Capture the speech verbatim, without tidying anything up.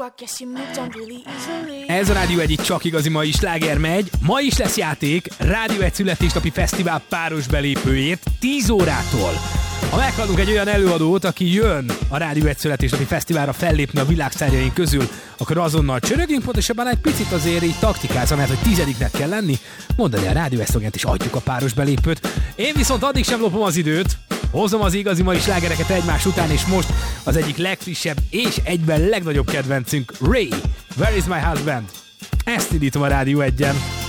Ez a Rádió egy, itt csak igazi mai sláger megy. Ma is lesz játék, Rádió egy születésnapi fesztivál páros belépőjét tíz órától. Ha meghallunk egy olyan előadót, aki jön a Rádió egy születésnapi fesztiválra fellépni a világsztárjaink közül, akkor azonnal csörögünk, pontosabban egy picit azért így taktikázva, mert hogy tizediknek kell lenni, mondani a Rádió egy szlogent és adjuk a páros belépőt. Én viszont addig sem lopom az időt, hozom az igazi mai slágereket egymás után, és most az egyik legfrissebb és egyben legnagyobb kedvencünk, Ray, Where is my husband? Ezt indítom a Rádió egyen.